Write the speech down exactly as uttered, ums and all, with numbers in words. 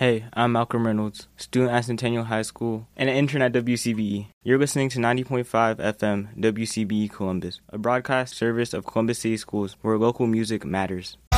Hey, I'm Malcolm Reynolds, student at Centennial High School and an intern at W C B E. You're listening to ninety point five F M W C B E Columbus, a broadcast service of Columbus City Schools where local music matters.